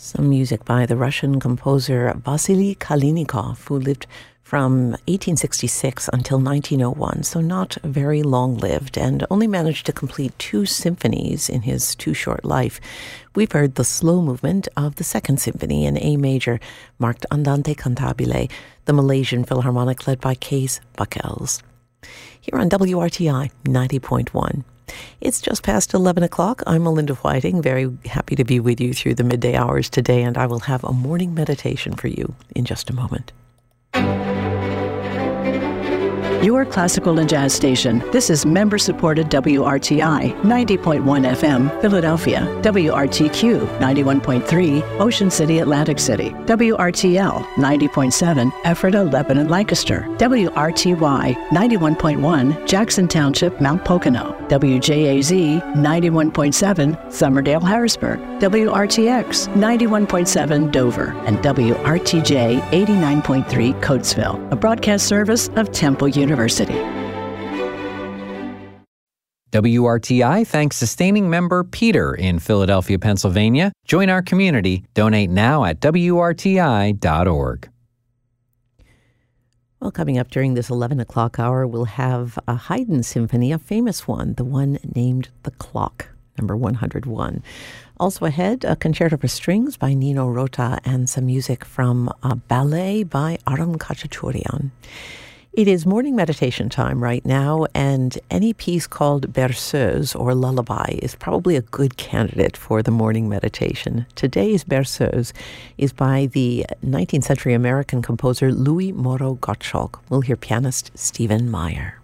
Some music by the Russian composer Vasily Kalinikov, who lived from 1866 until 1901, so not very long-lived, and only managed to complete 2 symphonies in his too short life. We've heard the slow movement of the Second Symphony in A major, marked Andante Cantabile, the Malaysian Philharmonic led by Kees Buckels. Here on WRTI 90.1. It's just past 11 o'clock. I'm Melinda Whiting, very happy to be with you through the midday hours today, and I will have a morning meditation for you in just a moment. Your classical and jazz station. This is member-supported WRTI 90.1 FM, Philadelphia, WRTQ 91.3, Ocean City, Atlantic City, WRTL 90.7, Ephrata, Lebanon, Lancaster, WRTY 91.1, Jackson Township, Mount Pocono, WJAZ 91.7, Summerdale, Harrisburg, WRTX 91.7, Dover, and WRTJ 89.3, Coatesville, a broadcast service of Temple University. WRTI thanks sustaining member Peter in Philadelphia, Pennsylvania. Join our community. Donate now at WRTI.org. Well, coming up during this 11 o'clock hour, we'll have a Haydn symphony, a famous one, the one named The Clock, number 101. Also ahead, a concerto for strings by Nino Rota and some music from a ballet by Aram Khachaturian. It is morning meditation time right now, and any piece called berceuse or lullaby is probably a good candidate for the morning meditation. Today's berceuse is by the 19th century American composer Louis Moreau Gottschalk. We'll hear pianist Stephen Meyer.